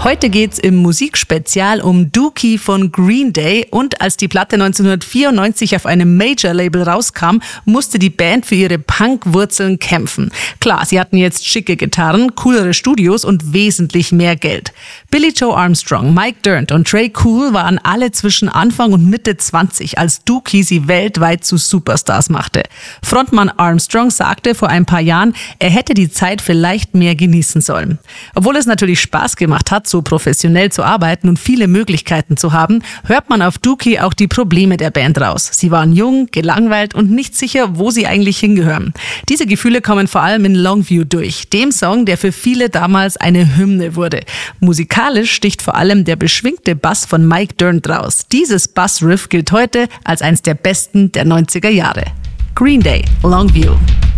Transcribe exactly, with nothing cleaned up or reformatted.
Heute geht's im Musikspezial um Dookie von Green Day und als die Platte neunzehnhundertvierundneunzig auf einem Major-Label rauskam, musste die Band für ihre Punk-Wurzeln kämpfen. Klar, sie hatten jetzt schicke Gitarren, coolere Studios und wesentlich mehr Geld. Billie Joe Armstrong, Mike Dirnt und Trey Cool waren alle zwischen Anfang und Mitte zwanzig, als Dookie sie weltweit zu Superstars machte. Frontmann Armstrong sagte vor ein paar Jahren, er hätte die Zeit vielleicht mehr genießen sollen. Obwohl es natürlich Spaß gemacht hat, so professionell zu arbeiten und viele Möglichkeiten zu haben, hört man auf Dookie auch die Probleme der Band raus. Sie waren jung, gelangweilt und nicht sicher, wo sie eigentlich hingehören. Diese Gefühle kommen vor allem in Longview durch, dem Song, der für viele damals eine Hymne wurde. Musikalisch sticht vor allem der beschwingte Bass von Mike Dirnt raus. Dieses Bassriff gilt heute als eines der besten der neunziger Jahre. Green Day, Longview.